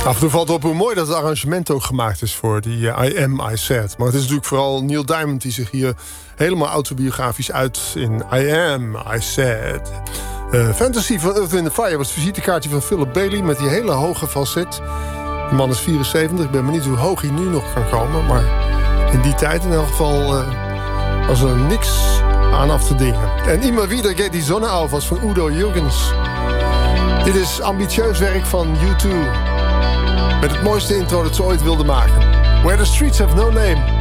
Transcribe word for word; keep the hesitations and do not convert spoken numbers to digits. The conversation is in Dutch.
Af en toe valt op hoe mooi dat het arrangement ook gemaakt is voor die uh, I Am, I Said. Maar het is natuurlijk vooral Neil Diamond die zich hier helemaal autobiografisch uit in I Am, I Said. Uh, Fantasy van Earth, Wind and Fire was het visitekaartje van Philip Bailey met die hele hoge falset. De man is vierenzeventig, ik ben benieuwd hoe hoog hij nu nog kan komen. Maar in die tijd in elk geval uh, was er niks aan af te dingen. En Immer wieder geht die Sonne auf was van Udo Jürgens. Dit is ambitieus werk van U twee. Met het mooiste intro dat ze ooit wilden maken. Where the Streets Have No Name.